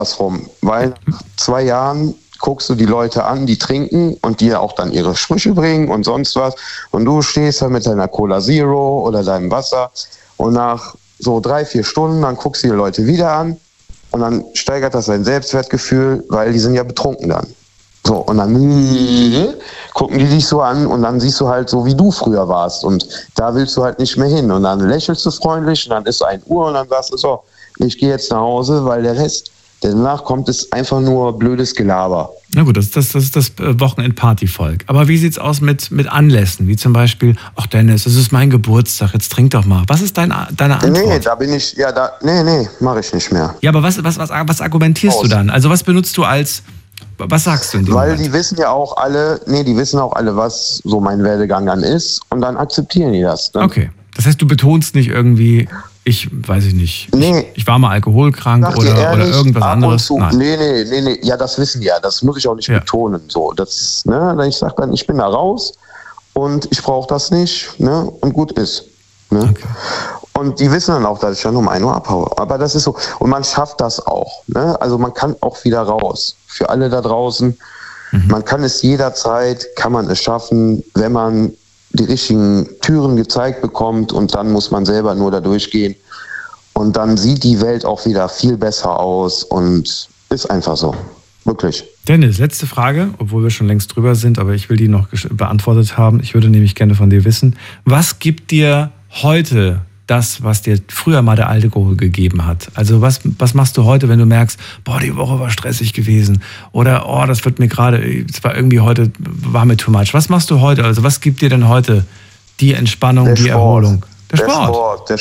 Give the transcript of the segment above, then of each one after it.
andersrum, weil nach 2 Jahren guckst du die Leute an, die trinken und dir auch dann ihre Sprüche bringen und sonst was. Und du stehst da mit deiner Cola Zero oder deinem Wasser und nach so 3-4 Stunden, dann guckst du die Leute wieder an und dann steigert das dein Selbstwertgefühl, weil die sind ja betrunken dann. So, und dann gucken die dich so an und dann siehst du halt so, wie du früher warst. Und da willst du halt nicht mehr hin. Und dann lächelst du freundlich und dann ist 1 Uhr und dann sagst du so, ich gehe jetzt nach Hause, weil der Rest, der danach kommt, ist einfach nur blödes Gelaber. Na gut, das ist das Wochenend-Party-Volk. Aber wie sieht's aus mit Anlässen? Wie zum Beispiel, ach Dennis, es ist mein Geburtstag, jetzt trink doch mal. Was ist deine Antwort? Nee, da bin ich, mache ich nicht mehr. Ja, aber was argumentierst du dann? Also was benutzt du was sagst du in dem Weil Moment? die wissen ja auch alle, was so mein Werdegang dann ist und dann akzeptieren die das. Dann. Okay, das heißt, du betonst nicht irgendwie, ich war mal alkoholkrank oder irgendwas anderes. Nein. Nee, ja, das wissen die ja, das muss ich auch nicht betonen. So, das, ne, ich sage dann, ich bin da raus und ich brauche das nicht, ne, und gut ist. Ne? Okay. Und die wissen dann auch, dass ich dann um 1 Uhr abhaue. Aber das ist so. Und man schafft das auch. Ne? Also man kann auch wieder raus. Für alle da draußen. Man kann es jederzeit, kann man es schaffen, wenn man die richtigen Türen gezeigt bekommt und dann muss man selber nur da durchgehen. Und dann sieht die Welt auch wieder viel besser aus und ist einfach so. Wirklich. Dennis, letzte Frage, obwohl wir schon längst drüber sind, aber ich will die noch beantwortet haben. Ich würde nämlich gerne von dir wissen, was gibt dir heute das, was dir früher mal der Alkohol gegeben hat? Also was machst du heute, wenn du merkst, boah, die Woche war stressig gewesen oder oh, das wird mir gerade, es war irgendwie heute, war mir too much. Was machst du heute? Also was gibt dir denn heute die Entspannung, die Erholung? Der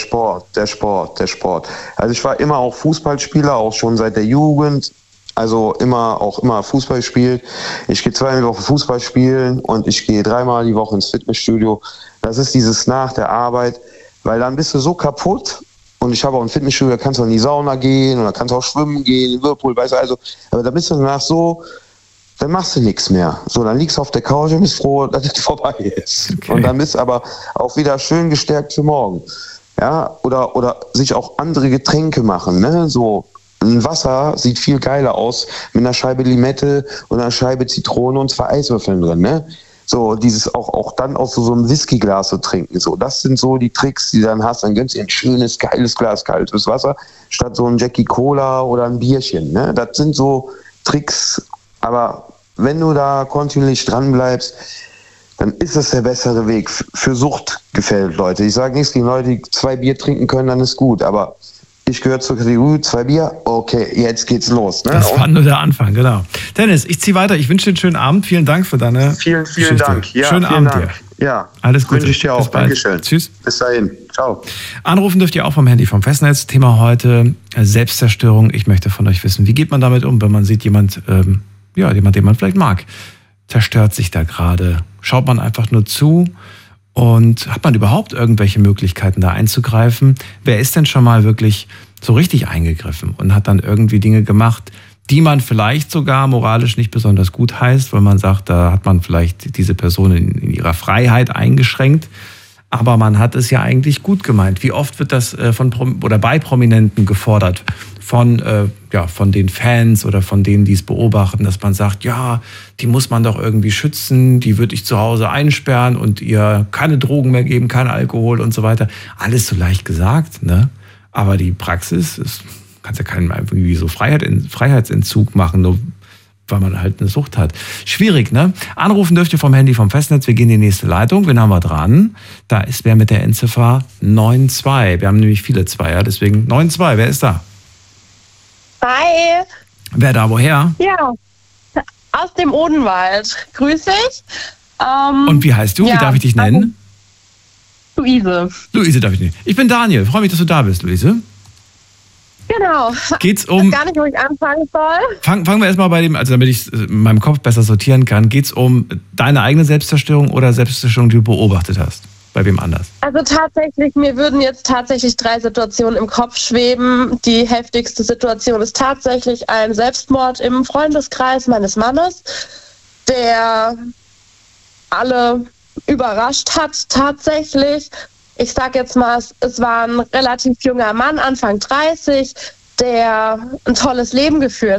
Sport. Also ich war immer auch Fußballspieler, auch schon seit der Jugend. Also immer Fußball gespielt. Ich gehe 2-mal die Woche Fußball spielen und ich gehe 3-mal die Woche ins Fitnessstudio. Das ist dieses nach der Arbeit, weil dann bist du so kaputt. Und ich habe auch ein Fitnessstudio, da kannst du in die Sauna gehen oder kannst auch schwimmen gehen, in Whirlpool, weißt du, also, aber da bist du danach so, dann machst du nichts mehr. So, dann liegst du auf der Couch und bist froh, dass es vorbei ist. Okay. Und dann bist du aber auch wieder schön gestärkt für morgen. Ja, oder sich auch andere Getränke machen, ne, so. Ein Wasser sieht viel geiler aus mit einer Scheibe Limette und einer Scheibe Zitrone und 2 Eiswürfeln drin, ne? So, dieses auch dann aus so einem Whiskyglas zu trinken. So, das sind so die Tricks, die du dann hast. Dann gönnst du dir ein schönes, geiles Glas kaltes Wasser, statt so ein Jackie Cola oder ein Bierchen, ne? Das sind so Tricks, aber wenn du da kontinuierlich dran bleibst, dann ist das der bessere Weg. Für Sucht gefällt Leute. Ich sage nichts gegen Leute, die 2 Bier trinken können, dann ist gut, aber ich gehöre zur Kategorie 2 Bier, okay, jetzt geht's los. Ne? Das war nur der Anfang, genau. Dennis, ich ziehe weiter. Ich wünsche dir einen schönen Abend. Vielen Dank für deine Vielen Geschichte. Dank. Ja, schönen Abend dir. Ja, alles Gute. Wünsche ich dir auch. Dankeschön. Tschüss. Bis dahin. Ciao. Anrufen dürft ihr auch vom Handy vom Festnetz. Thema heute Selbstzerstörung. Ich möchte von euch wissen, wie geht man damit um, wenn man sieht, jemand, den man vielleicht mag, zerstört sich da gerade. Schaut man einfach nur zu? Und hat man überhaupt irgendwelche Möglichkeiten, da einzugreifen? Wer ist denn schon mal wirklich so richtig eingegriffen und hat dann irgendwie Dinge gemacht, die man vielleicht sogar moralisch nicht besonders gut heißt, weil man sagt, da hat man vielleicht diese Person in ihrer Freiheit eingeschränkt, aber man hat es ja eigentlich gut gemeint. Wie oft wird das bei Prominenten gefordert von den Fans oder von denen, die es beobachten, dass man sagt, ja, die muss man doch irgendwie schützen, die würde ich zu Hause einsperren und ihr keine Drogen mehr geben, kein Alkohol und so weiter. Alles so leicht gesagt, ne? Aber die Praxis ist, kannst ja keinem irgendwie so Freiheitsentzug machen, nur weil man halt eine Sucht hat. Schwierig, ne? Anrufen dürft ihr vom Handy vom Festnetz. Wir gehen in die nächste Leitung. Wen haben wir dran? Da ist wer mit der Endziffer 92. Wir haben nämlich viele Zweier, deswegen 92. Wer ist da? Hi. Wer da, woher? Ja, aus dem Odenwald. Grüß dich. Und wie heißt du? Ja, wie darf ich dich nennen? Luise. Luise darf ich nennen. Ich bin Daniel. Freue mich, dass du da bist, Luise. Genau. Geht's um. Ich weiß gar nicht, wo ich anfangen soll. Fangen wir erstmal bei dem, also damit ich es in meinem Kopf besser sortieren kann. Geht's um deine eigene Selbstzerstörung oder Selbstzerstörung, die du beobachtet hast? Bei wem anders? Also tatsächlich, mir würden jetzt tatsächlich 3 Situationen im Kopf schweben. Die heftigste Situation ist tatsächlich ein Selbstmord im Freundeskreis meines Mannes, der alle überrascht hat tatsächlich. Ich sag jetzt mal, es war ein relativ junger Mann, Anfang 30, der ein tolles Leben geführt